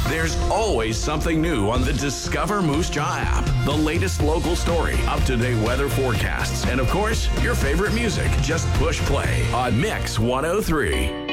There's always something new on the Discover Moose Jaw app. The latest local story, up-to-date weather forecasts, and of course, your favorite music. Just push play on Mix 103.